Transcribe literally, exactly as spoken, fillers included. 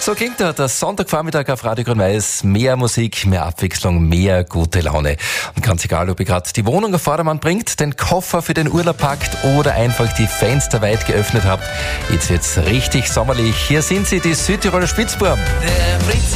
So klingt er, der Sonntagvormittag auf Radio Grün-Weiß. Mehr Musik, mehr Abwechslung, mehr gute Laune. Und ganz egal, ob ihr gerade die Wohnung auf Vordermann bringt, den Koffer für den Urlaub packt oder einfach die Fenster weit geöffnet habt. Jetzt wird's richtig sommerlich. Hier sind sie, die Südtiroler Spitzbuben. Der Fritz